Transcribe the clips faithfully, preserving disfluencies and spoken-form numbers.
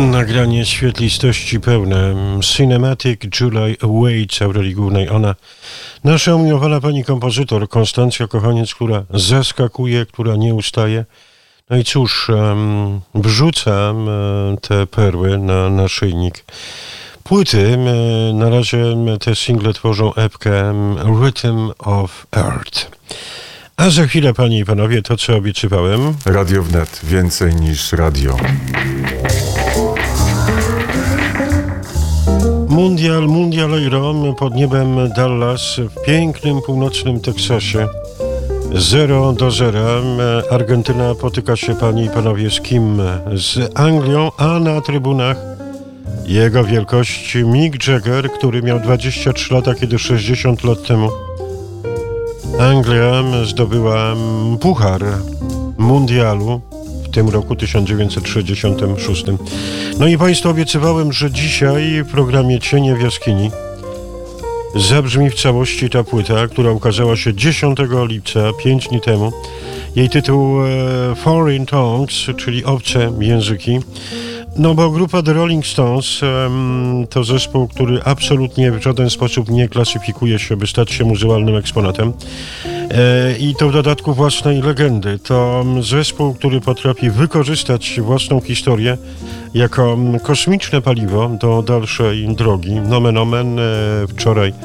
Nagranie świetlistości pełne. Cinematic July Awaits, w roli głównej ona. Nasza umiłowana pani kompozytor Konstancja Kochaniec, która zaskakuje, która nie ustaje. No i cóż, um, wrzucam um, te perły na naszyjnik. Płyty, um, na razie te single tworzą epkę um, Rhythm of Earth. A za chwilę, panie i panowie, to co obiecywałem. Radio Wnet, więcej niż radio. Mundial, Mundialero pod niebem Dallas w pięknym północnym Teksasie. zero do zera. Argentyna potyka się, panie i panowie, z kim? Z Anglią, a na trybunach jego wielkość Mick Jagger, który miał dwadzieścia trzy lata, kiedy sześćdziesiąt lat temu Anglia zdobyła puchar mundialu w tym roku tysiąc dziewięćset sześćdziesiątym szóstym. No i państwu obiecywałem, że dzisiaj w programie Cienie w jaskini zabrzmi w całości ta płyta, która ukazała się dziesiątego lipca, pięć dni temu. Jej tytuł e, Foreign Tongues, czyli obce języki. No bo grupa The Rolling Stones um, to zespół, który absolutnie w żaden sposób nie klasyfikuje się, by stać się muzealnym eksponatem. E, I to w dodatku własnej legendy. To zespół, który potrafi wykorzystać własną historię jako kosmiczne paliwo do dalszej drogi. Nomen omen, e, wczoraj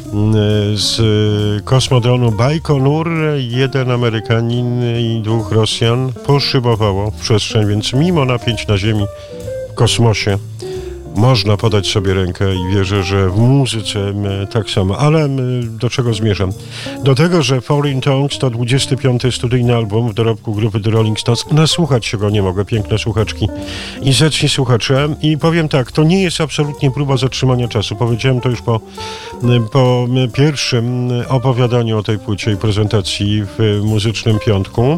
z kosmodronu Bajkonur jeden Amerykanin i dwóch Rosjan poszybowało w przestrzeń, więc mimo napięć na Ziemi, w kosmosie można podać sobie rękę i wierzę, że w muzyce tak samo. Ale do czego zmierzam? Do tego, że Foreign Tongues to dwudziesty piąty studyjny album w dorobku grupy The Rolling Stones. Nasłuchać się go nie mogę, piękne słuchaczki i zacni słuchacze. I powiem tak, to nie jest absolutnie próba zatrzymania czasu. Powiedziałem to już po, po pierwszym opowiadaniu o tej płycie i prezentacji w Muzycznym Piątku.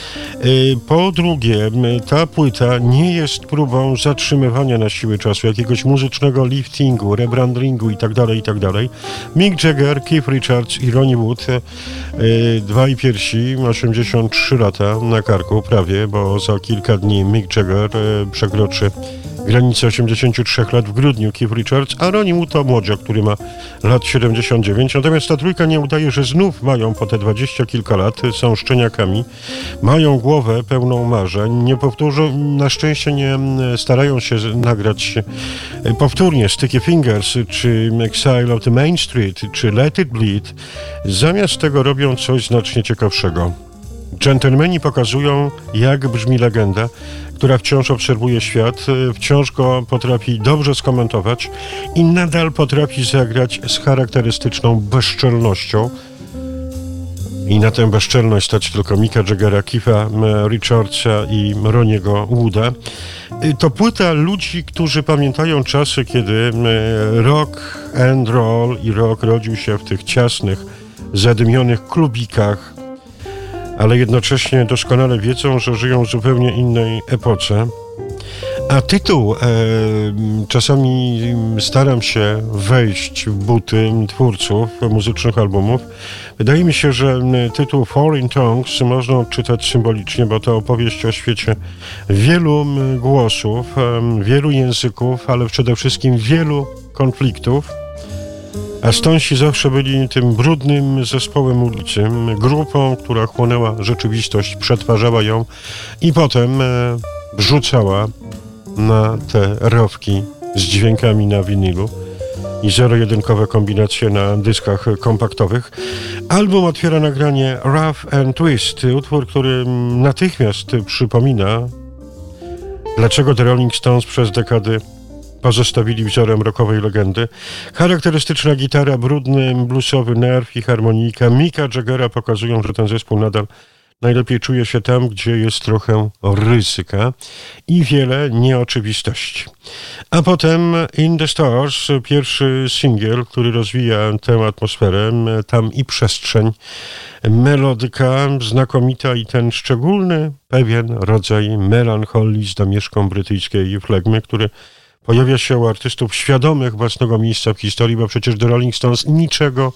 Po drugie, ta płyta nie jest próbą zatrzymywania na siłę czasu, jakiegoś muzycznego liftingu, rebrandingu itd., itd. Mick Jagger, Keith Richards i Ronnie Wood, dwaj piersi, osiemdziesiąt trzy lata na karku prawie, bo za kilka dni Mick Jagger przekroczy granicę osiemdziesięciu trzech lat w grudniu, Keith Richards, a Ronnie Wood to młodziak, który ma lat siedemdziesiąt dziewięć. Natomiast ta trójka nie udaje, że znów mają po te dwadzieścia kilka lat, są szczeniakami, mają głowę pełną marzeń, nie powtórzą, na szczęście nie starają się nagrać powtórnie Sticky Fingers, czy Exile of the Main Street, czy Let It Bleed. Zamiast tego robią coś znacznie ciekawszego. Dżentelmeni pokazują, jak brzmi legenda, która wciąż obserwuje świat, wciąż go potrafi dobrze skomentować i nadal potrafi zagrać z charakterystyczną bezczelnością. I na tę bezczelność stać tylko Micka Jaggera, Keitha Richardsa i Ronniego Wooda. To płyta ludzi, którzy pamiętają czasy, kiedy rock and roll i rock rodził się w tych ciasnych, zadymionych klubikach, ale jednocześnie doskonale wiedzą, że żyją w zupełnie innej epoce. A tytuł, e, czasami staram się wejść w buty twórców muzycznych albumów. Wydaje mi się, że tytuł Foreign Tongues można odczytać symbolicznie, bo to opowieść o świecie wielu głosów, wielu języków, ale przede wszystkim wielu konfliktów. A Stonesi zawsze byli tym brudnym zespołem ulicy, grupą, która chłonęła rzeczywistość, przetwarzała ją i potem e, wrzucała na te rowki z dźwiękami na winylu i zero-jedynkowe kombinacje na dyskach kompaktowych. Album otwiera nagranie Rough and Twist, utwór, który natychmiast przypomina, dlaczego The Rolling Stones przez dekady pozostawili wzorem rockowej legendy. Charakterystyczna gitara, brudny bluesowy nerw i harmonijka Micka Jaggera pokazują, że ten zespół nadal najlepiej czuje się tam, gdzie jest trochę ryzyka i wiele nieoczywistości. A potem In the Stars, pierwszy singiel, który rozwija tę atmosferę, tam i przestrzeń, melodyka znakomita i ten szczególny, pewien rodzaj melancholii z domieszką brytyjskiej flegmy, który pojawia się u artystów świadomych własnego miejsca w historii, bo przecież The Rolling Stones niczego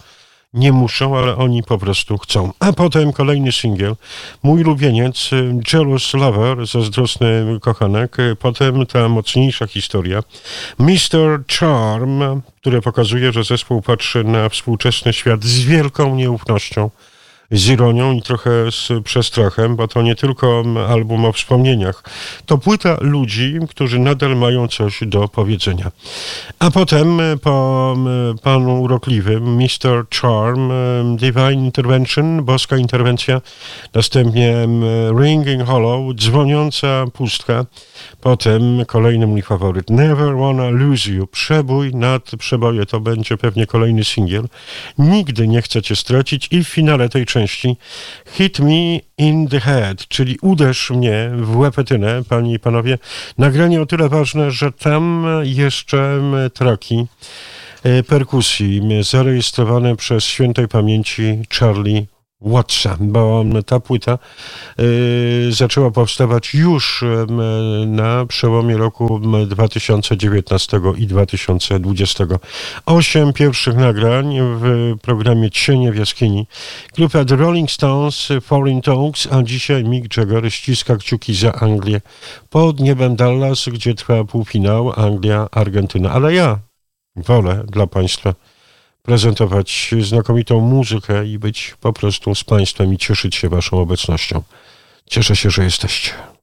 nie muszą, ale oni po prostu chcą. A potem kolejny singiel, mój ulubieniec, Jealous Lover, zazdrosny kochanek, potem ta mocniejsza historia, mister Charm, które pokazuje, że zespół patrzy na współczesny świat z wielką nieufnością, z ironią i trochę z przestrachem, bo to nie tylko album o wspomnieniach. To płyta ludzi, którzy nadal mają coś do powiedzenia. A potem po panu urokliwym mister Charm, Divine Intervention, boska interwencja, następnie Ringing Hollow, dzwoniąca pustka, potem kolejny mój faworyt, Never Wanna Lose You, przebój nad przeboje, to będzie pewnie kolejny singiel. Nigdy nie chcę cię stracić i w finale tej części Hit Me in the Head, czyli uderz mnie w łepetynę, panie i panowie. Nagranie o tyle ważne, że tam jeszcze traki perkusji zarejestrowane przez świętej pamięci Charlie Wattsa, bo ta płyta y, zaczęła powstawać już y, na przełomie roku dwa tysiące dziewiętnastego i dwa tysiące dwudziestego. Osiem pierwszych nagrań w programie Cienie w jaskini. Grupa The Rolling Stones, Foreign Talks, a dzisiaj Mick Jagger ściska kciuki za Anglię pod niebem Dallas, gdzie trwa półfinał Anglia-Argentyna. Ale ja wolę dla państwa prezentować znakomitą muzykę i być po prostu z państwem i cieszyć się waszą obecnością. Cieszę się, że jesteście.